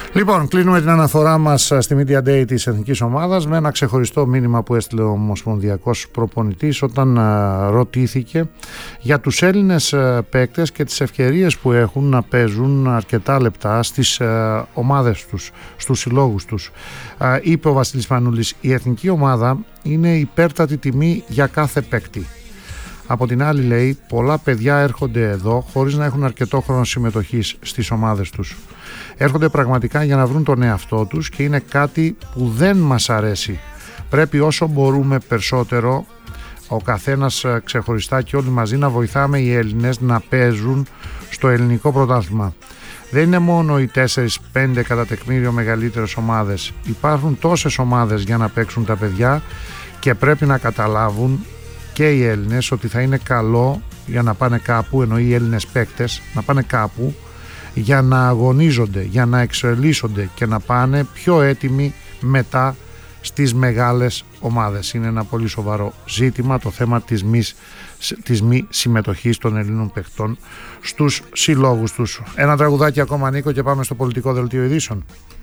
Λοιπόν, κλείνουμε την αναφορά μας στη Media Day της Εθνικής Ομάδας με ένα ξεχωριστό μήνυμα που έστειλε ο Ομοσπονδιακός Προπονητής όταν ρωτήθηκε για τους Έλληνες παίκτες και τις ευκαιρίες που έχουν να παίζουν αρκετά λεπτά στις ομάδες τους, στους συλλόγους τους. Είπε ο Βασίλης Πανούλης, η Εθνική Ομάδα είναι υπέρτατη τιμή για κάθε παίκτη. Από την άλλη, λέει, πολλά παιδιά έρχονται εδώ χωρίς να έχουν αρκετό χρόνο συμμετοχής στις ομάδες τους. Έρχονται πραγματικά για να βρουν τον εαυτό τους και είναι κάτι που δεν μας αρέσει. Πρέπει όσο μπορούμε περισσότερο, ο καθένας ξεχωριστά και όλοι μαζί, να βοηθάμε οι Έλληνες να παίζουν στο ελληνικό πρωτάθλημα. Δεν είναι μόνο οι 4-5 κατά τεκμήριο μεγαλύτερες ομάδες. Υπάρχουν τόσες ομάδες για να παίξουν τα παιδιά και πρέπει να καταλάβουν και οι Έλληνες ότι θα είναι καλό για να πάνε κάπου, ενώ οι Έλληνες παίκτες να πάνε κάπου για να αγωνίζονται, για να εξελίσσονται και να πάνε πιο έτοιμοι μετά στις μεγάλες ομάδες. Είναι ένα πολύ σοβαρό ζήτημα το θέμα της μη συμμετοχής των Ελλήνων παιχτών στους συλλόγους τους. Ένα τραγουδάκι ακόμα, Νίκο, και πάμε στο πολιτικό δελτίο ειδήσεων.